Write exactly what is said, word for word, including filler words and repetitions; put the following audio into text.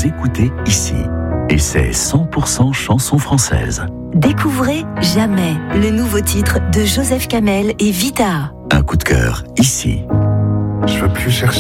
vous écoutez ici. Et c'est cent pour cent chansons françaises. Découvrez Jamais, le nouveau titre de Joseph Kamel et Vita. Un coup de cœur ici. Je veux plus chercher.